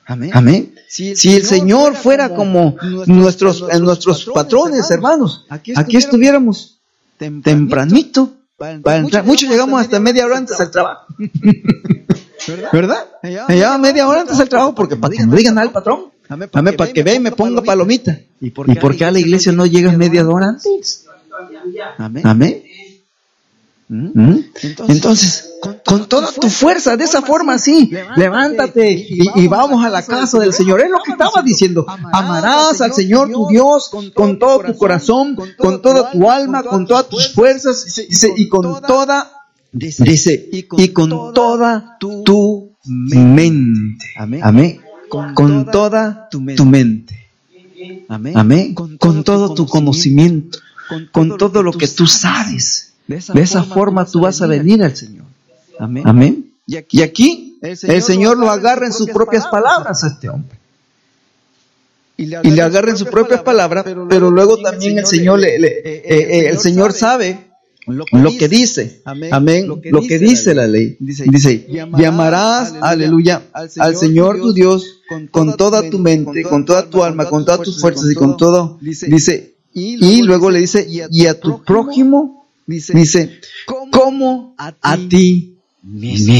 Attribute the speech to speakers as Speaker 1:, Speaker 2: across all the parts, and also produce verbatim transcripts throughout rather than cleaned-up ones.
Speaker 1: Amén.
Speaker 2: Amén.
Speaker 1: Si el,
Speaker 2: si el Señor fuera como nuestros, nuestros, nuestros patrones, hermanos, aquí, aquí estuviéramos tempranito, tempranito para entrar. Para entrar. Muchos llegamos hasta media hora antes al trabajo. ¿Verdad? ¿Verdad? Allá media hora antes al trabajo porque para que no digan al patrón. Amén, para, para que vea y me ponga palomita. ¿Y por qué, ¿Y por qué a la iglesia no llegas media hora antes? Amén. Amén. ¿Mm? Entonces, Entonces con, con toda tu fuerza, de esa forma así, levántate y, y vamos a la casa del Señor. Es lo que estaba diciendo. Amarás al Señor tu Dios con todo tu corazón, con toda tu alma, con todas tus fuerzas, dice, y con toda, dice, y con toda tu mente. Amén. Con, con toda tu mente. Amén. Amén. Con, con todo tu conocimiento, con todo lo que tú sabes. De esa, de esa forma, forma tú vas a venir al Señor. Amén. Amén. Y aquí, y aquí el, Señor el Señor lo agarra en sus propias palabras a este hombre. Y le agarra, y le agarra en sus propias palabras, pero, pero luego también el Señor, le, le, eh, eh, el Señor sabe lo que, lo que dice. Amén. Amén. Lo que, lo que dice la ley. Dice, dice llamarás, aleluya, al Señor, al Señor tu Dios con, con toda tu mente, con toda tu alma, con todas tus fuerzas y con todo. Dice, y luego le dice, y a tu prójimo, Dice, dice como, como a, ti a ti mismo.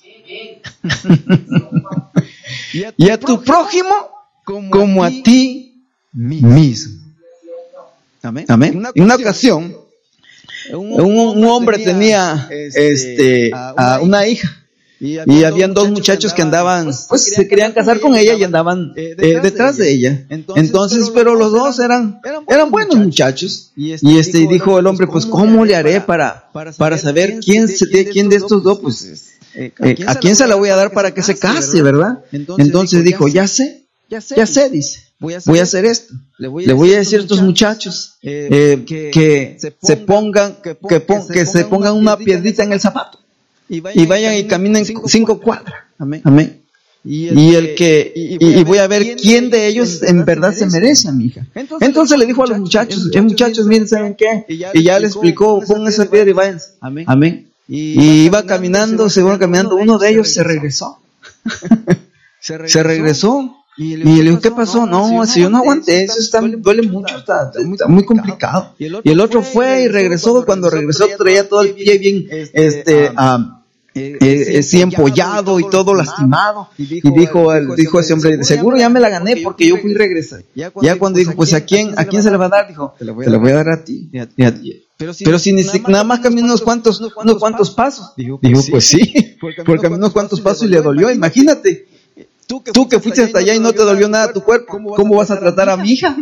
Speaker 2: y, a y a tu prójimo como, como a ti, a ti mismo. Amén. Amén. Una, en una ocasión, un, un, un hombre tenía, tenía este, a una hija. Y, y habían dos muchachos que andaban, pues se querían casar con ella y andaban eh, detrás de ella. Entonces, pero los dos eran eran buenos muchachos. Y este dijo el hombre, pues ¿cómo le haré para para saber quién de quién de estos dos, pues eh, a quién se la voy a dar para que se case, ¿verdad? Entonces dijo, ya sé, ya sé, dice, voy a hacer esto. Le voy a decir a estos muchachos eh, que se pongan que que se pongan una piedrita en el zapato. Y vayan, y vayan y caminen cinco, cinco cuadras. Amén. Amén. Y el, y el que y, y, y voy a ver quién de ellos en verdad se merece a mi hija. Entonces, Entonces le dijo a los muchachos, eh, muchachos, miren, ¿saben qué? Y ya, y ya le explicó, pongan esa piedra y vayan. Amén. Amén. Y, y iba caminando, se iba caminando, uno de ellos se regresó. Se regresó. Y le dijo, ¿qué pasó? No, si yo no aguanté, eso está, duele mucho, está, está, muy, está muy complicado. Y el otro fue y regresó, cuando regresó traía todo el pie bien, este, um, eh, eh, así empollado y todo lastimado. Y dijo, el, dijo ese hombre, seguro ya me la gané porque yo fui y regresé. Ya cuando dijo, pues ¿a quién, a quién se le va a dar? Dijo, te la voy a dar a ti. Y a ti. Pero si, Pero si ni, nada más caminé unos cuantos, unos cuantos pasos. Dijo, pues sí, porque caminé unos cuantos pasos y le dolió, imagínate. Tú que, Tú que fuiste hasta allá y no te dolió nada tu cuerpo, ¿cómo vas, ¿cómo vas a tratar a mi hija?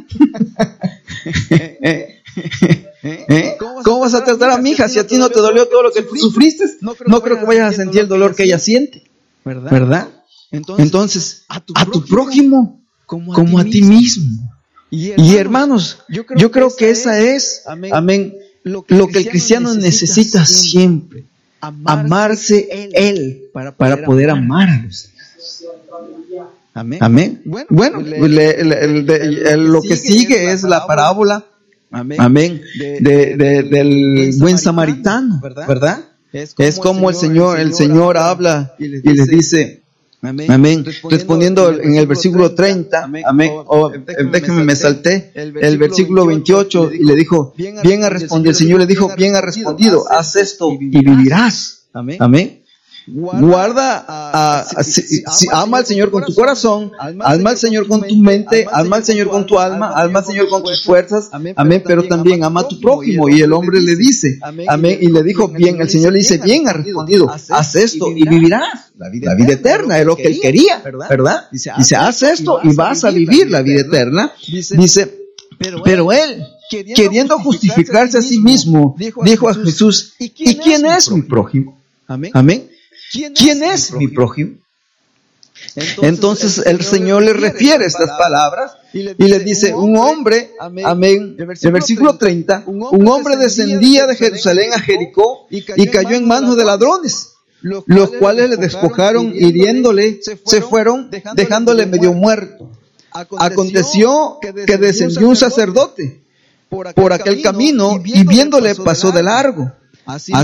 Speaker 2: ¿Eh? ¿Eh? ¿Cómo vas a tratar a mi hija si a ti no te dolió todo lo que sufriste? No creo, no creo que vayas a sentir el dolor que ella siente, ¿verdad? ¿verdad? Entonces, Entonces a, tu a tu prójimo como a, como a ti mismo. Y hermanos, y hermanos yo, creo yo creo que esa es, amén, amén lo, que lo que el cristiano necesita, necesita siempre, amarse él para poder, para poder amar a los demás. Amén. Amén. Bueno, bueno le, le, le, el, de, el, el, lo que sigue es la parábola, amén, amén de, de, de, del buen samaritano, ¿verdad? ¿verdad? Es como, es como el Señor, el Señor habla y les dice, y les dice amén, amén. Respondiendo, respondiendo en el versículo treinta, amén, amén. Oh, déjeme, me salté, el versículo veintiocho, y le dijo, bien ha respondido, el Señor le dijo, bien ha respondido, haz esto y vivirás. Amén. Amén. Guarda, guarda a, a, a, si, si, si, ama al Señor con tu corazón, alma al Señor con tu mente, alma al Señor con tu alma, alma al Señor con tus fuerzas, amén, pero también ama a tu prójimo. Y el hombre le dice, amén, y le dijo, bien, el Señor le dice, bien ha respondido, haz esto y vivirás la vida, la vida eterna, es lo que él quería, ¿verdad? Dice, haz esto y vas a vivir la vida eterna. Dice, pero él, queriendo justificarse a sí mismo, dijo a Jesús, ¿y quién es mi prójimo? Amén. ¿Quién, ¿Quién es, es mi prójimo? Entonces, Entonces el, el Señor le refiere estas palabras y le dice, y le dice un hombre, amén, amén, el versículo, el versículo treinta, un hombre descendía de Jerusalén a Jericó y cayó en manos de ladrones, los cuales le despojaron, hiriéndole, se fueron, dejándole medio muerto. Aconteció que descendió un sacerdote por aquel camino y viéndole pasó de largo.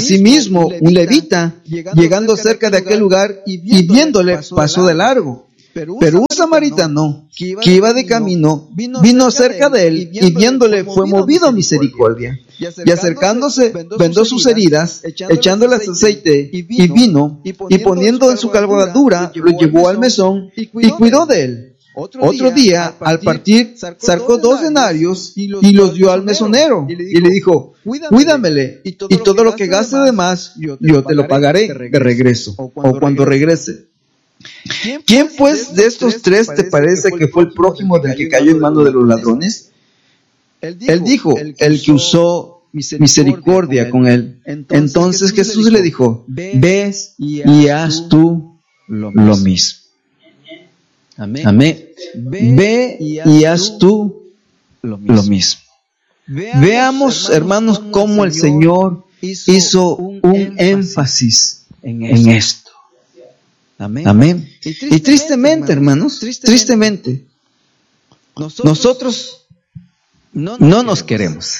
Speaker 2: Asimismo, un levita, llegando cerca de aquel lugar y viéndole, pasó de largo. Pero un samaritano que iba de camino vino cerca de él y viéndole fue movido a misericordia. Y acercándose vendó sus heridas, echándoles aceite y vino, y poniendo en su cabalgadura lo llevó al mesón y cuidó de él. Otro día, al partir, sacó dos denarios y los dio al mesonero y le dijo: cuídamele, y todo lo que gaste de más yo te lo pagaré de regreso, o cuando regrese. ¿Quién pues de estos tres te parece que fue el prójimo del que cayó en mano de los ladrones? Él dijo: el que usó misericordia con él. Entonces Jesús le dijo: ves y haz tú lo mismo. Amén. Ve y haz tú lo mismo. Veamos, hermanos, cómo el Señor hizo un énfasis en esto. Amén. Y tristemente, hermanos, tristemente, nosotros no nos queremos.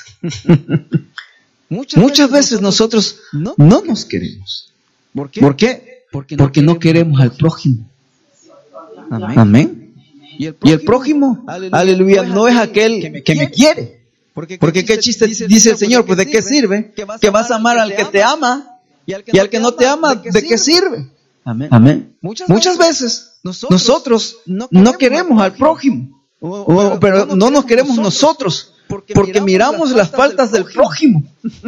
Speaker 2: Muchas veces nosotros no nos queremos. ¿Por qué? Porque no queremos al prójimo. Amén. Amén. Y el prójimo, y el prójimo aleluya, no es aquel que me, que me quiere. Porque, Porque qué chiste dice, dice el Señor, pues ¿de qué sirve? Que vas a amar al que te ama y al que, y al que no te ama, ¿de qué sirve? Amén. Amén. Muchas, Muchas veces nosotros, nosotros no, queremos no queremos al prójimo, o, o, pero no, no nos queremos nosotros, porque, porque miramos las faltas del prójimo.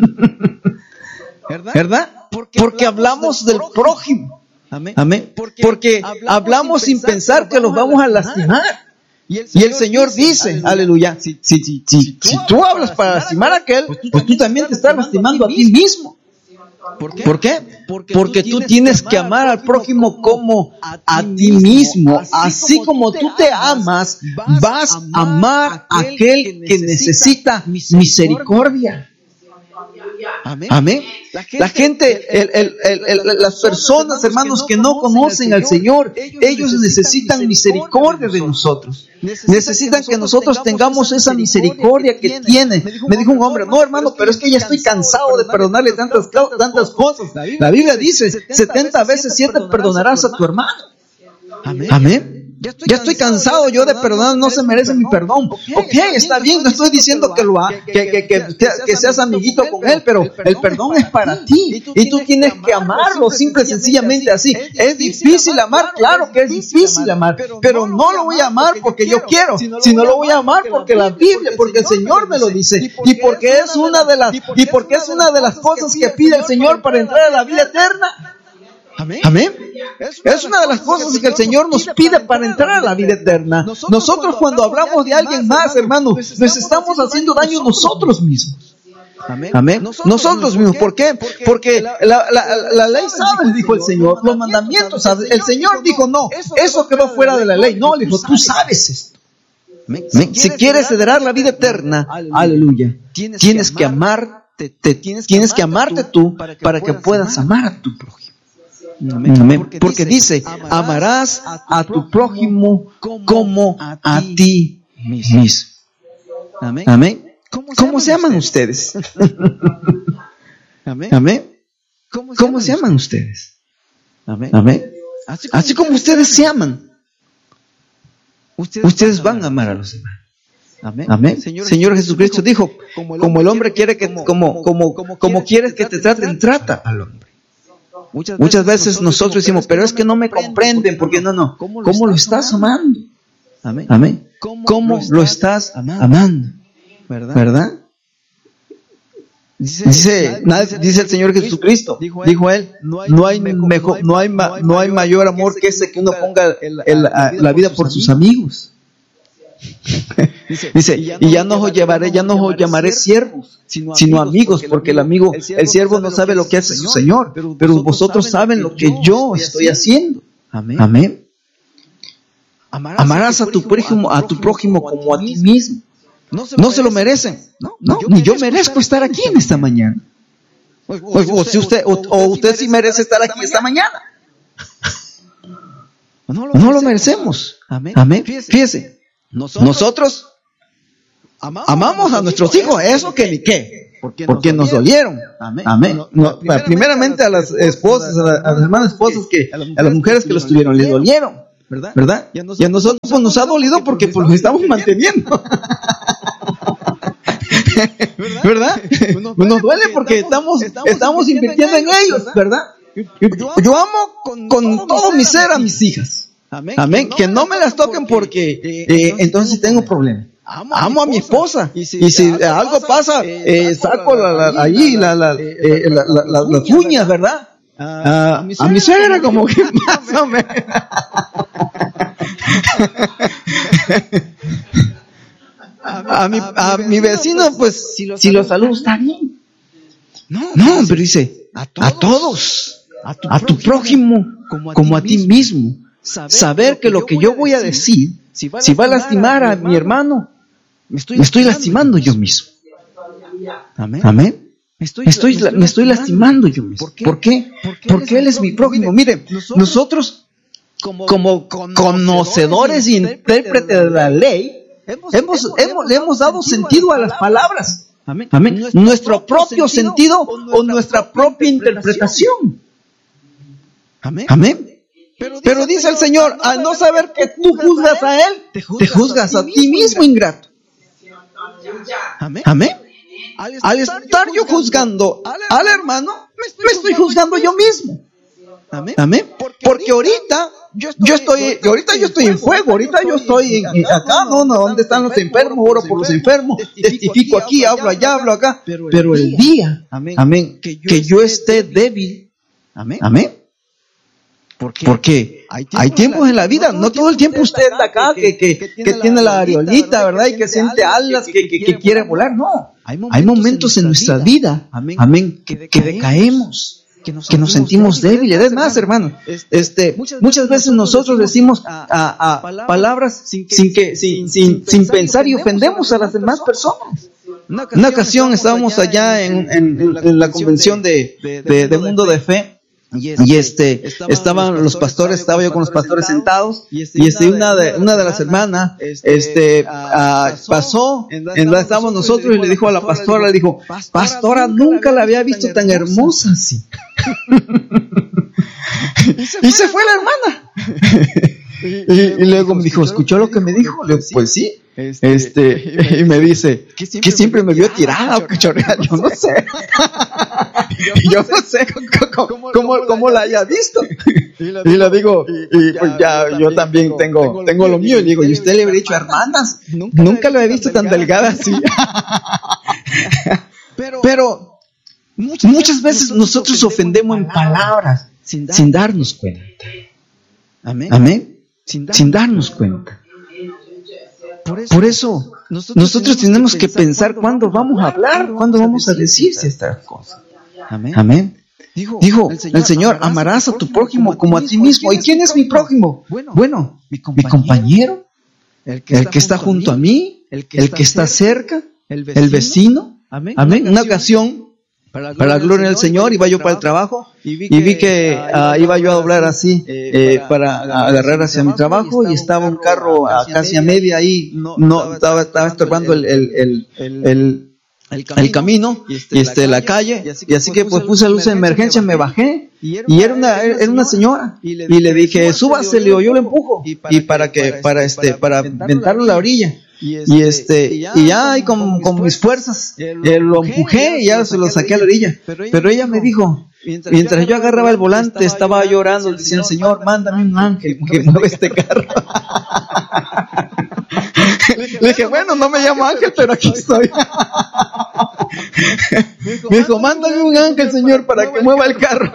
Speaker 2: ¿Verdad? ¿Verdad? Porque, porque hablamos del prójimo. Amén. Amén. Porque, Porque hablamos, hablamos sin pensar, pensar que los vamos a lastimar. Y el Señor, y el Señor dice, dice, aleluya, si, si, si, si, si, tú, si tú hablas para lastimar a aquel, pues tú, pues tú también te estás lastimando a ti mismo. ¿Por qué? ¿Por qué? Porque, Porque tú tienes que amar al prójimo como a ti mismo. Así como tú te amas, vas a amar a aquel que necesita misericordia. Amén. Amén. La gente, la gente el, el, el, el, las personas, hermanos, que no conocen al Señor, ellos necesitan misericordia de nosotros. Necesitan que nosotros tengamos esa misericordia que tiene. Me dijo un hombre: no, hermano, pero es que ya estoy cansado de perdonarle tantas, tantas cosas. La Biblia dice: setenta veces siete perdonarás a tu hermano. Amén. Amén. Ya estoy, ya estoy cansado, cansado yo de perdonar, no se merece mi perdón. Ok, okay, está bien, no estoy diciendo que lo ha, que, que, que, que, que seas amiguito con él, pero el perdón es para ti y tú tienes que amarlo simple y sencillamente así. Es difícil amar, claro que es difícil amar, pero no lo voy a amar porque yo quiero, sino lo voy a amar porque la Biblia, porque el Señor me lo dice y porque es una de las y porque es una de las cosas que pide el Señor para entrar a la vida eterna. Amén. Amén. Es una de las cosas que el Señor nos pide para entrar a la vida eterna. Nosotros cuando hablamos de alguien más, hermano, nos estamos haciendo daño nosotros mismos. Amén. Nosotros mismos. ¿Por qué? Porque la, la, la, la ley sabe, dijo el Señor. Los mandamientos, el Señor dijo: no, eso quedó fuera de la ley. No, le dijo: tú sabes esto. Si quieres heredar la vida eterna, aleluya, tienes que amarte, te, tienes que amarte tú para que puedas amar a tu prójimo. Amén. Amén. Porque, Porque dice: amarás a tu prójimo como a ti mismo. Amén. Amén. ¿Cómo, ¿Cómo se aman ustedes? Amén. Amén. ¿Cómo, se, ¿Cómo se aman ustedes? Amén. Amén. Así como, Así como ustedes se aman, ustedes, ustedes van a amar a los demás. Amén. Amén. Señor, Señor Jesucristo dijo: como el hombre quiere que, como, como, como, como quieres que te traten, trata al hombre. Muchas veces, Muchas veces nosotros decimos: pero es que no me comprenden, porque no, no. ¿Cómo lo estás amando? Amén. Amén. ¿Cómo lo estás amando? ¿Verdad? ¿Verdad? Dice, dice, dice, dice el Señor Jesucristo, dijo él: no hay mejor, no hay, no hay mayor amor que ese que uno ponga el, el, la, la vida por sus amigos. Dice, y ya no os llevaré, ya no os llamaré siervos, sino amigos, porque el amigo, el siervo no sabe lo que hace su Señor, pero vosotros saben lo que yo estoy haciendo. Amén. Amén. Amarás a tu prójimo, a tu prójimo como a ti mismo. No se lo merecen. No, no, ni yo merezco estar aquí en esta mañana. O, o si usted, o, o usted sí merece estar aquí esta mañana. No lo merecemos. Amén. Amén. Fíjese. Nosotros, Nosotros amamos, amamos a nuestros hijos, eso que ni qué, porque, porque nos dolieron. Amén. Amén. No, no, primeramente a las esposas, a, la, a las hermanas esposas, que, a las mujeres que los tuvieron, les dolieron. ¿verdad? Y a nosotros pues, nos ha dolido porque pues, los estamos manteniendo. ¿Verdad? Nos duele porque estamos, estamos invirtiendo en ellos, ¿verdad? Yo amo con, con todo mi ser a mis hijas. Amén. Que no me las toquen porque eh, entonces tengo problemas. Amo a mi esposa. Y si algo pasa, eh, saco la, la, allí la, la, eh, la, la, la, las uñas, ¿verdad? A, a mi suegra como que más o menos. A mi, a mi vecino, pues, si lo saludo, está bien. No, no, pero dice, a todos, a tu, a tu prójimo, como a ti mismo. Saber que lo que yo voy a decir, si va a lastimar a mi hermano, me estoy, me estoy lastimando yo mismo. Amén. Amén. Me estoy, estoy, me estoy lastimando yo mismo. ¿Por qué? Porque Él es mi prójimo. Mire, nosotros, como conocedores y intérpretes de la ley, Hemos, hemos, hemos, le hemos dado sentido a las palabras. Amén. Amén. Nuestro, nuestro propio sentido o nuestra propia interpretación. Amén. Amén. Pero dice, Pero dice el Señor, al no saber que tú juzgas a Él, te juzgas, te juzgas a ti mismo ingrato. Amén. Amén. Al estar yo juzgando al hermano, me estoy juzgando yo mismo. Amén. Amén. Porque ahorita yo estoy, yo estoy, ahorita yo estoy en fuego, ahorita yo estoy en, en acá, no, no, ¿dónde están los enfermos? Oro por los enfermos, testifico aquí, hablo allá, hablo acá. Pero el día, amén, que yo esté débil, amén, amén. Porque hay tiempos en la vida, no todo el tiempo usted está acá, que, que, que tiene la areolita, ¿verdad? Y que siente alas, que, que, que quiere volar. No, hay momentos en nuestra vida, amén, que decaemos. Que nos, que nos sentimos débiles. Es más, hermano, este, muchas veces nosotros decimos a, a palabras sin que, sin, sin, sin pensar y ofendemos a las demás personas. Una ocasión estábamos allá en, en, en la convención de, de, de Mundo de Fe. Y este, estaban los pastores, estaba yo con los pastores sentados, y este, una de, una de las hermanas, este, uh, pasó, en donde estábamos nosotros, y le dijo a la pastora, le dijo, pastora, nunca la había visto tan hermosa así. Y se fue la hermana. Y, y luego me dijo, ¿escuchó lo que me dijo? Le digo, pues sí. Este, y me dice, que siempre me vio tirada o cachorreada, yo no sé. Yo no sé cómo, cómo, cómo la haya visto. Y le digo, y pues ya, yo también tengo, tengo lo mío. Y digo, ¿y usted le habría dicho, hermanas? Nunca lo he visto tan delgada así. Pero muchas veces nosotros ofendemos en palabras sin darnos cuenta. Amén. Sin darnos cuenta. Por eso, nosotros tenemos que pensar cuándo vamos a hablar, cuándo vamos a decirse estas cosas. Amén. Dijo el Señor, amarás a tu prójimo como a ti mismo. ¿Y quién es mi prójimo? Bueno, mi compañero, el que está junto a mí, el que está cerca, el vecino. Amén. Una ocasión, para la gloria del Señor, iba yo para el trabajo y vi que, y vi que uh, iba yo a doblar así eh, para agarrar hacia mi trabajo y estaba un carro a casi a media ahí, no estaba, estaba estorbando el, el, el, el, el camino y este, la calle, y así que pues puse luz de emergencia, me bajé y era una, era una señora y le dije, súbase, le digo, yo le empujo y para que, para este, para aventarlo a la orilla. Y este, y, este, y ya, y ya y con, con mis fuerzas eh, lo empujé y ya se lo saqué a la orilla. Pero ella me dijo, mientras yo agarraba el volante, estaba llorando, diciendo, Señor, mándame un ángel que mueva este carro. Le dije, bueno, no me llamo Ángel, pero aquí estoy. Me dijo, mándame un ángel, Señor, para que mueva el carro.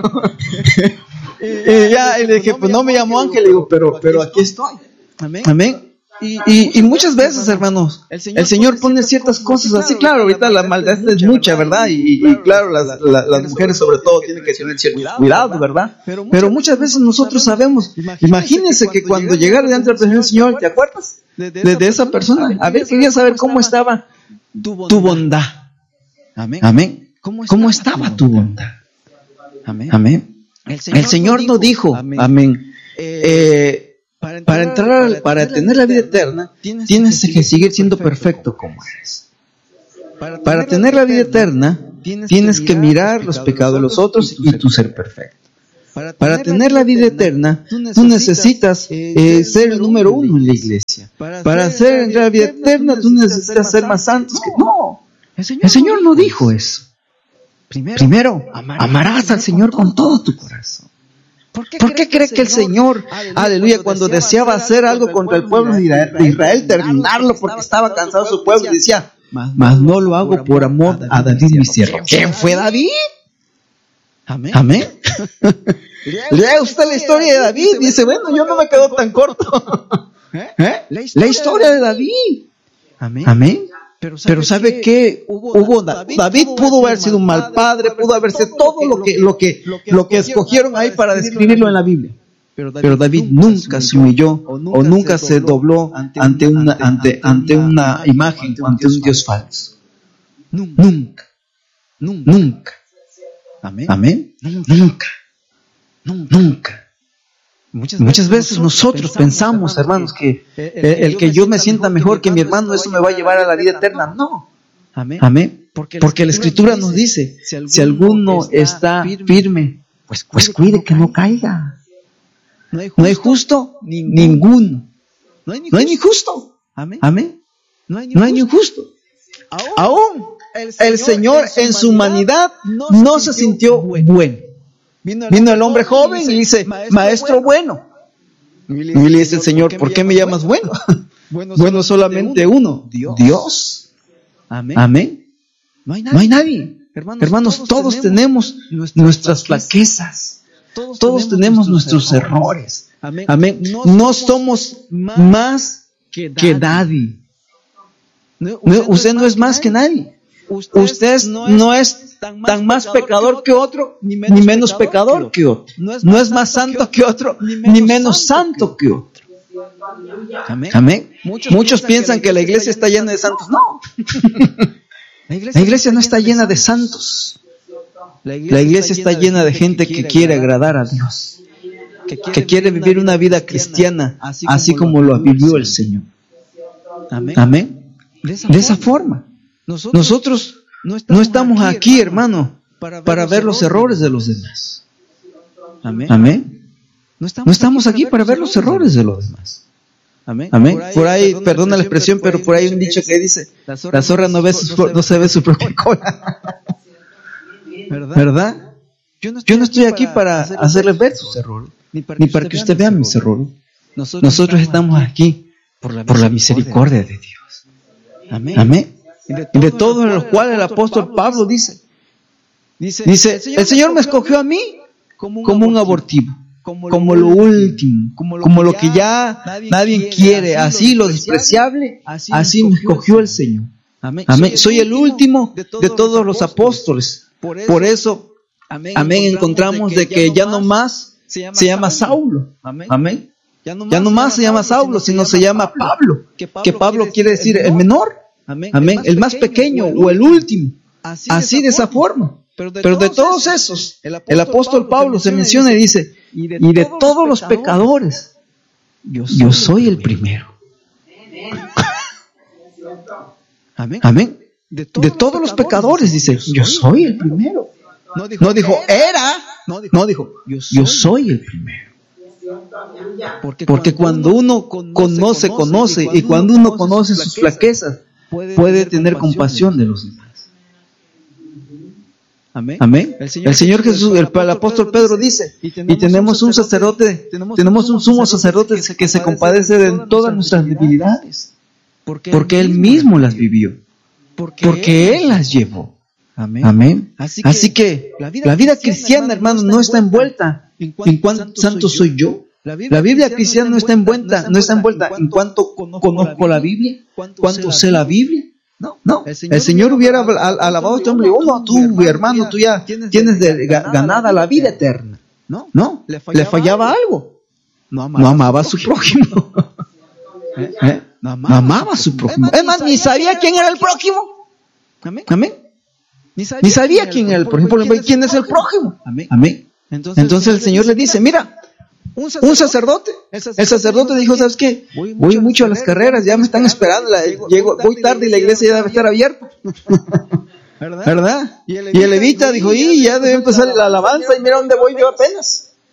Speaker 2: Y ya, y le dije, pues no me llamo Ángel, le digo, pero, pero aquí estoy. Amén. Y, y, y muchas veces, hermanos, el Señor, el Señor pone ciertas cosas así, claro, ahorita la maldad es mucha, ¿verdad? Y, y claro, las, las, las mujeres sobre todo tienen que tener cierto cuidado, ¿verdad? Pero muchas veces nosotros sabemos, imagínense que cuando llegaron delante de la presencia del Señor, ¿te acuerdas? De, de, de esa persona, a ver, quería saber cómo estaba tu bondad. Amén. ¿Cómo estaba tu bondad? Amén. El Señor no dijo, amén, eh... Para entrar, para, entrar al, para tener la vida eterna, tienes que seguir siendo perfecto como eres. Para tener la vida eterna, tienes que mirar los pecados de los otros y tú ser perfecto. Para tener la vida eterna, tú necesitas eh, ser el número uno en la iglesia. Para ser la vida eterna, tú necesitas ser más santos que... No, el Señor no dijo eso. Primero, amarás al Señor con todo tu corazón. ¿Por qué cree que el Señor, aleluya, cuando deseaba hacer algo contra el pueblo de Israel, terminarlo porque estaba cansado de su pueblo, y decía, mas no lo hago por amor a David mi siervo? ¿Quién fue David? Amén. Amén. Lea usted la historia de David y dice, bueno, yo no me quedo tan corto. ¿Eh? La historia de David. Amén. Amén. Pero sabe, Pero sabe que hubo David, David pudo haber sido un mal padre, pudo haber sido todo lo que lo que lo que escogieron ahí para describirlo en la Biblia. Pero David, Pero David nunca se humilló o nunca se dobló ante una ante ante una imagen, ante un Dios falso. Nunca. Nunca. Amén. Amén. Nunca. Nunca. Muchas, Muchas veces nosotros pensamos, hermanos, que el, el que yo me sienta mejor que mi hermano, eso me va a llevar a la vida eterna. No. Amén. Amén. Porque la Escritura nos dice, si alguno está firme, pues cuide que no caiga. No hay justo ninguno. No hay ni justo. Amén. No hay ni justo. Aún el Señor en su humanidad no se sintió bueno. Vino el, Vino el hombre joven y dice, maestro, maestro bueno. bueno. Y le dice el Señor, ¿por qué me llamas bueno? Bueno, bueno solamente uno, Dios. Dios. Amén. Amén. No hay nadie. No hay nadie. Hermanos, Hermanos, todos, todos tenemos nuestras, nuestras flaquezas. Todos, todos tenemos nuestros errores. errores. Amén. Amén. No, no somos más que nadie. No, usted, no, usted no es más que nadie. Usted, usted no, es no es tan más, tan más pecador que otro, ni menos, ni menos pecador que otro. Que otro. No, es no es más santo que otro, ni menos, ni menos santo que otro. Amén. Amén. Muchos, Muchos piensan que la iglesia está llena de santos. No. La iglesia, la iglesia no está llena de santos. La iglesia, la iglesia está llena de gente que quiere agradar a Dios, que quiere, que quiere vivir una vida cristiana así como lo vivió el Señor. Amén. Amén. De esa, de esa forma. Nosotros, Nosotros no estamos, no estamos aquí, aquí, hermano, para ver, para los, ver los errores de los demás. Amén. Amén. No estamos, no estamos aquí, aquí para ver los errores de los demás. Amén. Amén. Por ahí, por ahí perdona, perdona la expresión, pero por ahí un dicho que dice, la zorra, la zorra no, ve su, no, no se ve su propia cola. ¿Verdad? ¿Verdad? Yo no estoy, Yo no estoy aquí para hacerles ver sus errores, ni para que, ni para que usted vea mis errores. Nosotros, Nosotros estamos aquí por la, por la misericordia de Dios. Amén. Amén. Y de, y de todos los cuales el apóstol Pablo dice, dice, dice el Señor me escogió a mí como un, como un abortivo, como, como lo último, como lo, como lo que ya nadie, nadie quiere, así lo despreciable, así, así me escogió el Señor. Amén. Amén. Soy el último de todos, de todos los apóstoles. Por eso, Por eso amén, amén, encontramos de que ya no más se llama, se llama Saulo. Amén. Amén. Ya no más, ya no más se llama Saulo, sino se llama Pablo, que Pablo, que Pablo quiere decir el menor. Amén. Amén. El más pequeño o el último. Así, Así de esa forma. forma. Pero de, Pero de todos esos, el apóstol, el apóstol Pablo se menciona y dice, y de, y de todos, todos los pecadores, yo soy, yo soy el primero. Amén. Amén. De todos, de todos los pecadores, dice, yo soy el primero. No dijo, no dijo era, no dijo, no dijo yo, soy yo soy el primero. Porque, Porque cuando uno conoce, conoce, y cuando uno conoce sus flaquezas, puede, puede tener compasión de los demás. Amén. Amén. El Señor, el Señor Jesús, el, el apóstol Pedro dice, y tenemos, y tenemos un sacerdote, tenemos, tenemos un sumo sacerdote que, que se compadece de todas nuestras debilidades, porque, porque Él mismo las vivió, porque, porque Él las llevó. Amén. Amén. Así que, Así que la, vida la vida cristiana, hermano, no está envuelta en cuánto santo soy yo. La Biblia, la Biblia cristiana no está envuelta, no está envuelta en cuánto conozco la Biblia, cuánto sé la Biblia. No, no. El Señor, el Señor hubiera alabado a este hombre, oh, no, tú, mi hermano, tú ya tienes de, ganada la vida eterna. No, no, le fallaba, le fallaba algo. No amaba, no amaba a su prójimo. ¿Eh? ¿Eh? No amaba, no amaba a su prójimo. Es más, ni sabía quién era el prójimo. Amén. Amén. Ni sabía, ni sabía quién era el prójimo. Por ejemplo, ¿quién es el prójimo? Amén. Amén. Entonces, Entonces el Señor le dice, mira, un sacerdote, un sacerdote. El, sacerdote el sacerdote dijo, ¿sabes qué? Voy mucho, voy mucho a las carreras, ya me están esperando, la, llego, voy tarde y la iglesia ya debe estar abierta. ¿Verdad? ¿Verdad? Y el levita dijo, y ya debe empezar la alabanza y mira dónde voy yo apenas.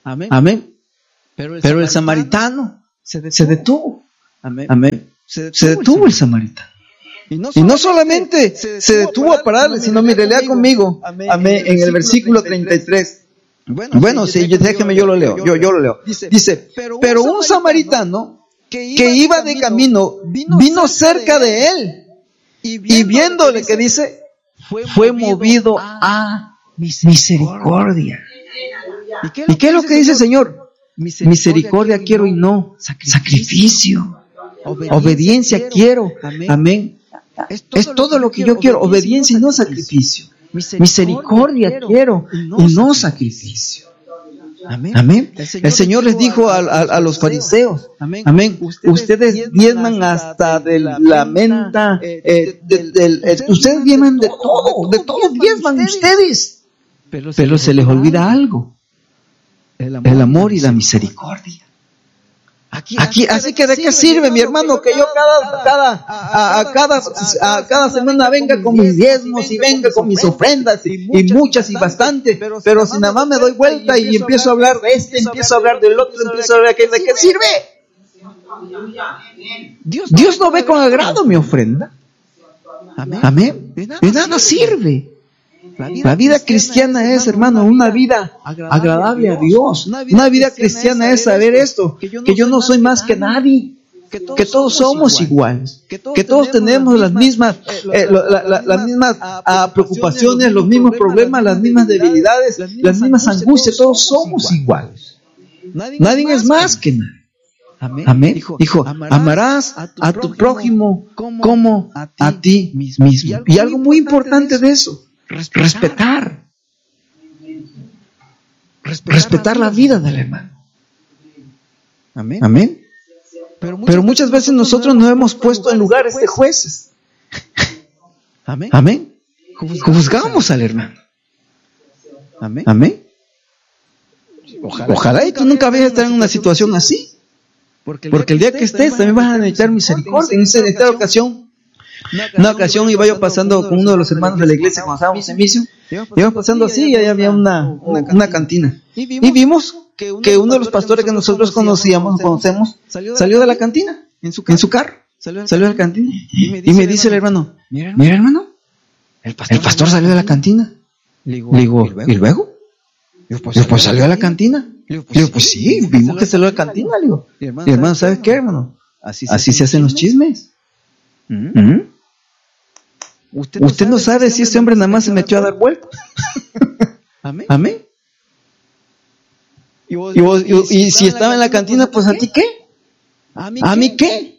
Speaker 2: Amén. Amén. Pero el, Pero el samaritano se detuvo. Se detuvo. Amén. Amén. Se detuvo, se detuvo el samaritano. Y no, y no solamente se detuvo, se detuvo a pararle, sino mire, lea conmigo. Amén. Amén. En el versículo treinta y tres. Bueno, bueno sí, sí, déjeme, yo lo leo. Yo, yo lo leo. Dice, dice pero, un, pero un samaritano que iba, que iba de camino vino, vino cerca de él. Y viéndole, y viéndole que dice, fue, fue movido a misericordia. ¿Y qué, ¿Y qué es lo que dice el Señor? Misericordia, misericordia quiero y no sacrificio. Obediencia, Obediencia quiero. Amén. Amén. Es todo, es todo lo que yo quiero, obediencia y no sacrificio. Misericordia, Misericordia quiero y no, y no sacrificio. Amén. Amén. El Señor, el Señor les dijo a, a, a los fariseos, amén. Amén. Ustedes, ustedes diezman hasta de la menta, eh, de, de, de, de, ustedes diezman de todo, de todo diezman ustedes. Pero, Pero se les olvida algo, el amor, el amor y la misericordia. Aquí, Aquí, así que de qué sirve, mi hermano, que yo cada, cada, a, a cada, a cada semana venga con mis diezmos y venga con mis ofrendas y, y muchas y bastante, pero si nada más me doy vuelta y empiezo a hablar de este, empiezo a hablar del otro, empiezo a hablar de aquel, ¿de qué sirve? Dios no ve con agrado mi ofrenda. Amén. De nada sirve. La vida, la vida cristiana, cristiana es, hermano, una vida agradable, agradable a Dios. Una vida, una vida cristiana, cristiana es saber esto, que yo no, que yo no soy más que nadie, que todos, que todos somos iguales, que todos, que todos tenemos las mismas, eh, la, la, la, las mismas ah, preocupaciones, los mismos problemas, las mismas debilidades, las mismas angustias, todos somos iguales. Nadie, nadie es más que nadie. Amén. Amén. Dijo, Dijo, amarás a tu, a tu prójimo como, como a ti, a ti mismo. mismo. Y algo muy importante de eso. Respetar. Respetar. Respetar, Respetar la vida del hermano. Amén. Amén. Pero muchas, Pero muchas veces nosotros nos hemos puesto en lugares de jueces. Amén. Amén. Juzgamos al hermano. Amén. Amén. Ojalá, Ojalá y tú nunca vayas a estar en una situación así. Porque el día, Porque el día que estés también vas a necesitar misericordia. En esta ocasión, una ocasión iba yo pasando con uno de los hermanos de la iglesia cuando estábamos en misión. Iba pasando así y ahí había una, una cantina. Y vimos que uno de los pastores que nosotros conocíamos, conocemos, salió de la cantina en su, en su carro. Salió de la cantina. Y me dice el hermano, mira hermano, el pastor salió de la cantina. Le digo, ¿y luego? Pues salió de la cantina. Le digo, pues sí, vimos que salió de la cantina. Le digo, y hermano, ¿sabes qué, hermano? Así se hacen los chismes. ¿Mm? Usted no, Usted no sabe, sabe si ese hombre nada más se metió a dar vueltas. Amén. Amén. Y, vos, y, vos, y, y, y si estaba en la cantina, pues ¿a ti qué? ¿A mí, ¿A mí qué?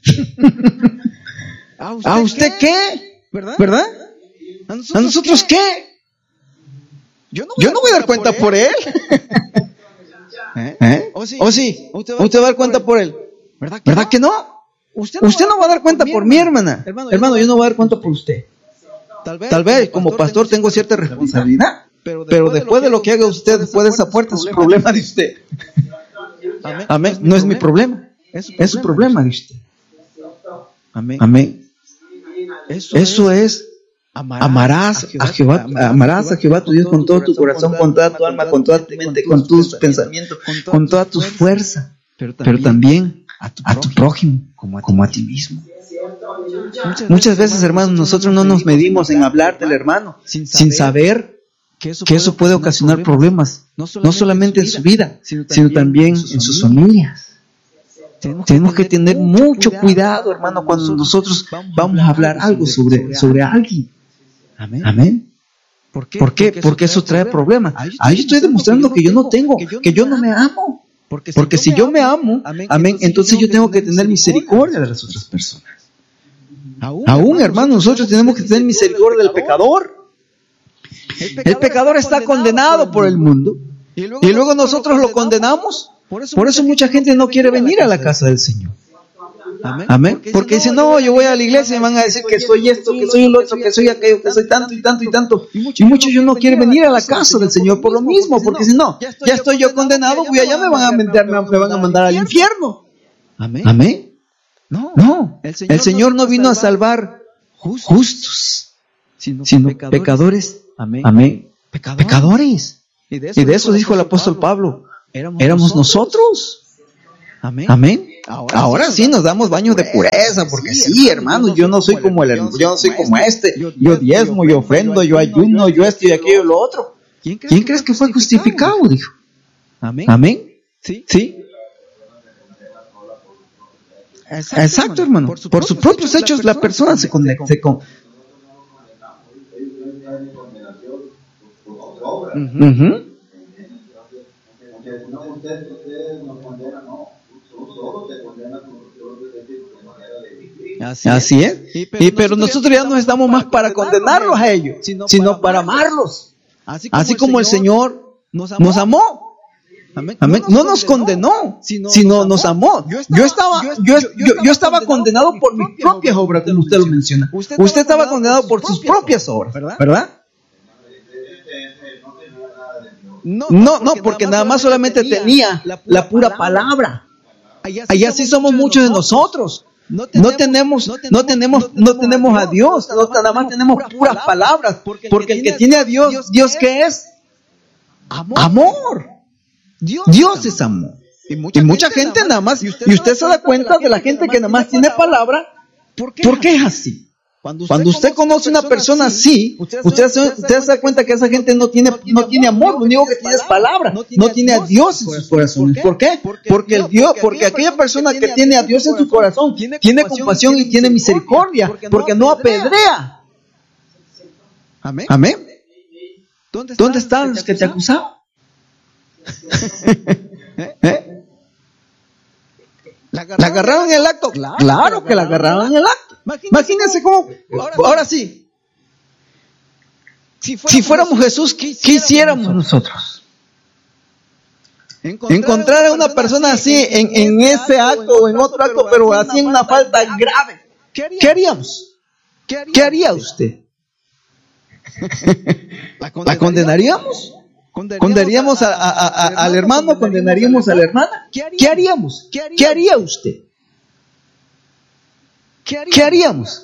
Speaker 2: ¿A usted, ¿A usted qué? qué? ¿Verdad? ¿Verdad? ¿A nosotros, ¿A nosotros qué? qué? Yo no voy, Yo no voy a dar cuenta por él. Por él. ¿Eh? ¿Eh? ¿O sí? ¿O sí? ¿Usted va, ¿Usted va a dar cuenta por él? ¿Verdad que ¿Verdad no? Que no? Usted no, usted no va a dar cuenta por, por mi hermana. hermana. Hermano, Hermano, yo no voy a dar cuenta por usted. Tal vez, Tal vez como pastor tengo cierta responsabilidad. Pero después, pero después de lo que haga usted después de esa puerta es su problema de usted. Amén. Amén. No es mi problema. Es su problema de usted. Amén. Amén. Eso es. Amarás a Jehová, amarás a Jehová tu Dios con todo tu corazón, con toda tu alma, con toda tu mente, con tus pensamientos, con toda tu fuerza. Pero también a tu, a tu prójimo como a, como a ti mismo. Muchas, Muchas veces, hermanos, nosotros no nos medimos en hablar del hermano sin saber, sin saber que, eso que eso puede ocasionar problemas, no solamente, no solamente en su vida, sino también, sino también en, sus en sus familias. Tenemos, Tenemos que tener mucho cuidado, cuidado, hermano, cuando nosotros vamos a hablar algo sobre, sobre alguien. Amén. Amén. ¿Por qué? ¿Por qué? Porque, Porque eso trae problemas. Ahí estoy, estoy demostrando que yo no tengo, que yo no me amo. Porque si, Porque yo, si me yo me amo, amén, amén entonces yo tengo que tener misericordia de las otras personas. Aún, Aún hermano, nosotros tenemos que tener misericordia del pecador. El pecador, el pecador está condenado por el mundo. Y luego, y luego nosotros lo condenamos. Por eso, por eso mucha gente no quiere venir a la casa del Señor. Amén. Amén. Porque, Porque dicen, no, yo voy a la iglesia y me van a decir que soy esto, que soy el otro, que soy aquello, que soy tanto y tanto y tanto. Y muchos yo no quieren venir a la casa del Señor por lo mismo, porque dicen, no, ya estoy yo condenado, voy allá, me van a mandar, me van a mandar al infierno. Amén. Amén. No, no. El Señor no vino a salvar justos, sino pecadores. Amén. Amén. Pecadores. Y de eso dijo el apóstol Pablo. éramos nosotros. Amén. Amén. Ahora, Ahora sí nos damos baños de pureza, porque sí, hermanos, yo no soy como el, yo no soy como este, yo diezmo, yo ofrendo, yo ayuno, yo esto y aquello y lo otro. ¿Quién crees, ¿Quién crees que fue justificado? Dijo. Amén. Amén. Sí. Sí. Exacto, Exacto, hermano. Por, su por sus propios hechos, hechos la persona se condena. Se con... uh-huh. Uh-huh. Así, Así es. es. Y pero, y, pero nosotros ya no estamos más para condenarlos a ellos, sino, sino para amarlos. Así como, Así como el Señor nos amó. Nos amó. Amén. Amén. No nos condenó, sino, sino nos amó. Yo estaba, yo, yo, yo, yo estaba condenado por mis propias obras, como usted lo menciona. Usted estaba condenado por sus propias obras, ¿verdad? No, no, porque nada más solamente tenía la pura palabra. Allá sí somos muchos de nosotros. No tenemos, no tenemos, no tenemos a Dios. No, nada más tenemos puras palabras. Porque el que tiene a Dios, ¿Dios qué es? Amor. Dios, Dios es amor. Y mucha, y mucha gente, gente nada más, y usted, y usted se da cuenta de la gente que nada más tiene palabra, ¿por qué, ¿por qué es así? Cuando usted, Cuando usted conoce a una persona así, usted, usted, se, usted se da cuenta que esa gente no tiene, no tiene amor, lo único que tiene es palabra, no tiene a Dios en sus corazones. ¿Por qué? Porque el Dios, porque aquella persona que tiene a Dios en su corazón tiene compasión y tiene misericordia, porque no apedrea. Amén. Amén. ¿Dónde están los que te acusaban? ¿Eh? ¿La agarraron, ¿La agarraron en el acto? Claro, claro que la agarraron en el acto. Imagínense cómo, ahora, ahora sí, si fuéramos, si fuéramos Jesús, ¿qué hiciéramos nosotros? Encontrar, Encontrar a una persona así en, en ese acto o en otro acto, pero así en una falta grave. ¿Qué haríamos? ¿Qué haría usted? ¿La condenaríamos? ¿Condenaríamos a, a, a, a, al hermano? ¿Condenaríamos a la hermana? ¿Qué haríamos? ¿Qué haría usted? ¿Qué haríamos?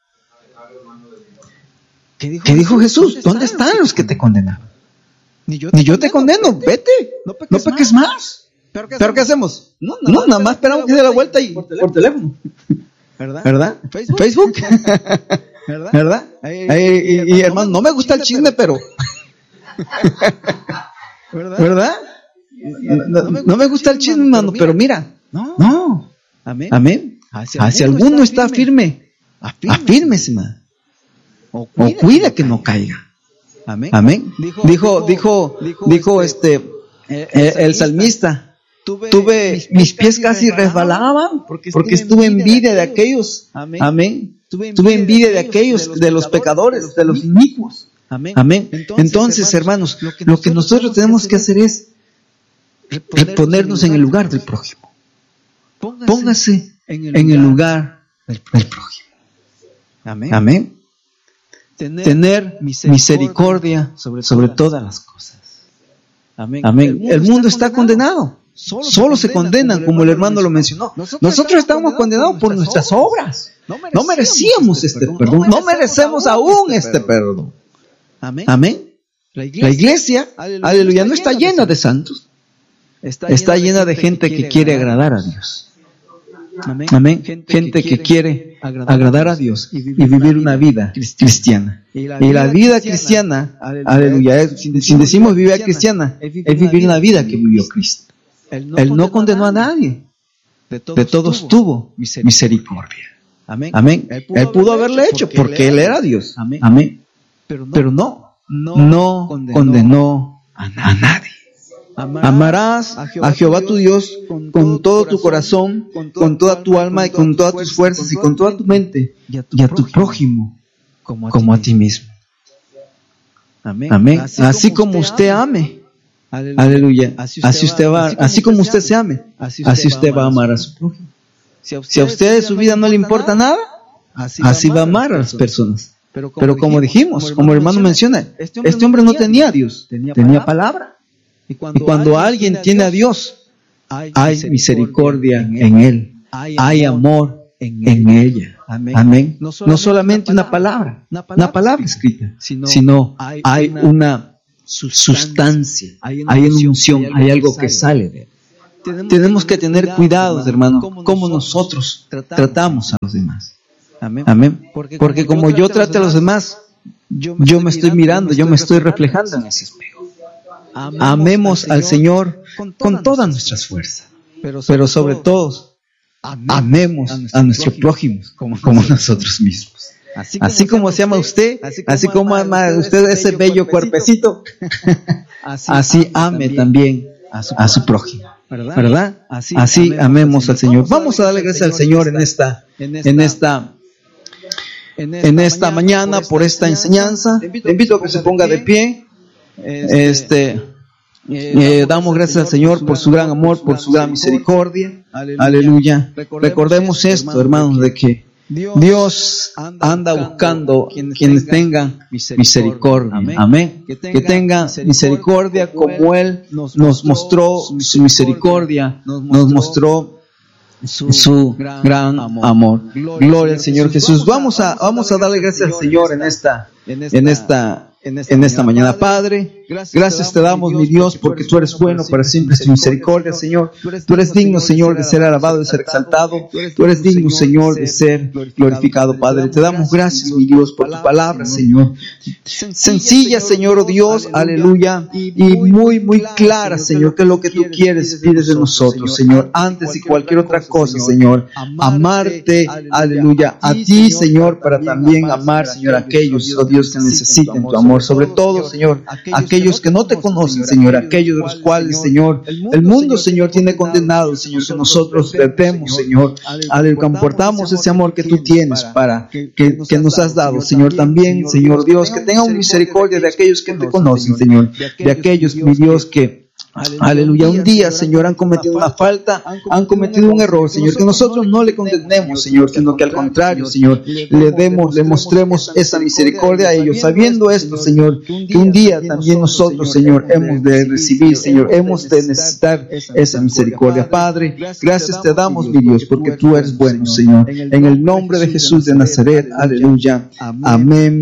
Speaker 2: ¿Qué dijo, ¿Qué dijo Jesús? Jesús? ¿Dónde están los que te condenaron? Ni yo te, Ni yo te condeno, vete. No peques, no peques más. más. ¿Pero qué hacemos? ¿Pero qué hacemos? No, nada, no, nada más esperamos que dé la vuelta y por teléfono. Por teléfono. ¿Verdad? ¿Verdad? ¿Facebook? ¿Facebook? ¿Verdad? ¿Verdad? Ay, ay, y, y, y hermano, no me gusta el chisme, pero... ¿Verdad? ¿Verdad? No, no, no me gusta el chisme, hermano, pero mira, no, no. Amén. Amén. Hacia, Hacia alguno está firme, afírmese, hermano. O cuida, o cuida que no caiga. Amén. Amén. Dijo, dijo, dijo, dijo, dijo este, el, el, el salmista. Tuve, tuve mis pies casi resbalaban porque, porque estuve en envidia de aquellos. Amén. Amén. Tuve envidia de aquellos, de los pecadores, de los inicuos. Amén. Amén. Entonces, Entonces hermanos, lo que, lo que nosotros tenemos que hacer es reponernos en el lugar del prójimo. Póngase en el lugar del prójimo. Amén. Amén. Tener, Tener misericordia sobre, sobre todas las cosas. Amén. Amén. El mundo está condenado. Solo, Solo se condenan, como el hermano lo mencionó. Nosotros, Nosotros estamos condenados por nuestras obras. No merecíamos, no merecíamos este perdón. perdón. No merecemos aún este perdón. Amén. Amén. La iglesia, la iglesia aleluya, aleluya, no está llena de santos. Está, está llena de gente que quiere agradar a Dios. Amén. Amén. Gente, gente que quiere agradar a Dios y vivir una vida cristiana. Y la vida, y la vida cristiana, cristiana, aleluya, es, si decimos vida cristiana, es vivir una vida que vivió Cristo. Él no, Él no condenó a nadie. De todos, de todos tuvo misericordia. Amén. Amén. Él pudo, Él pudo haberle hecho porque, porque Él era Dios. Amén. Amén. Pero no, Pero no, no, no condenó, condenó a, a nadie. Amarás, Amarás a Jehová, a Jehová tu Dios con, con todo tu corazón, con toda, con toda tu alma y con todas tus fuerzas y con toda tu mente y a tu, y a tu prójimo como a, como a ti mismo. Amén. Amén. Así, así como usted ame. Aleluya. Aleluya. Así usted, así usted va, así como, así como usted se ame, así usted, así usted va a amar a su prójimo. Si a usted, si a usted de su vida no le importa nada, así, así va a amar a las personas. Pero como, Pero como dijimos, dijimos, como el hermano menciona, este hombre, este hombre no tenía a Dios, tenía, tenía palabra. Y cuando, y cuando alguien, alguien tiene a Dios, hay, hay misericordia en él, en él. Hay, hay amor en, en ella. Amén. Amén. No solamente, no solamente una, palabra, una palabra, una palabra escrita, sino, sino hay, hay una, sustancia, hay una unción, hay algo que sale de él. Tenemos que tener cuidado, hermano, cómo nosotros tratamos a los demás. Amén. Porque como yo trato a los demás, yo me estoy mirando, yo me estoy reflejando en ese espejo. Amemos al Señor con todas nuestras fuerzas, pero sobre todo, amemos a nuestro prójimo como nosotros mismos. Así como se ama usted, así como ama usted ese bello cuerpecito, así ame también a su prójimo. ¿Verdad? Así amemos al Señor. Vamos a darle gracias al Señor en esta, en esta, en esta mañana por esta enseñanza. Te invito a que se ponga de pie. Este, eh, damos gracias al Señor por su gran amor, por su gran misericordia. Aleluya. Recordemos esto, hermanos, de que Dios anda buscando quienes tengan misericordia. Amén. Que tengan misericordia como Él nos mostró su misericordia, nos mostró su gran amor. Gloria al Señor Jesús. Vamos a, vamos a darle gracias al Señor en esta, en esta, en esta mañana, Padre. Gracias te damos, mi Dios, porque tú eres bueno, para siempre es tu misericordia, Señor. Tú eres digno, Señor, de ser alabado, de ser exaltado. Tú eres digno, Señor, de ser glorificado, Padre. Te damos gracias, mi Dios, por tu palabra, Señor. Sencilla, Señor, oh Dios, aleluya, y muy, muy clara, Señor, que es lo que tú quieres, pides de nosotros, Señor, antes y cualquier otra cosa, Señor. Amarte, aleluya, a ti, Señor, para también amar, Señor, a aquellos, oh Dios, que necesiten tu amor. Sobre todo, Señor, aquellos que no te conocen, Señor, aquellos de los cuales, Señor, el mundo, Señor, tiene condenado, Señor, que nosotros debemos, Señor, al comportamos ese amor que tú tienes para, que, que nos has dado, Señor, también, Señor Dios, que tengan misericordia de aquellos que te conocen, Señor, de aquellos, mi Dios, que aleluya, un día, Señor, han cometido una falta, han cometido un error, Señor, que nosotros no le condenemos, Señor, sino que al contrario, Señor, le demos, le mostremos esa misericordia a ellos, sabiendo esto, Señor, que un día también nosotros, Señor, hemos de recibir, Señor, hemos de necesitar esa misericordia. Padre, gracias te damos, mi Dios, porque tú eres bueno, Señor, en el nombre de Jesús de Nazaret, aleluya, amén.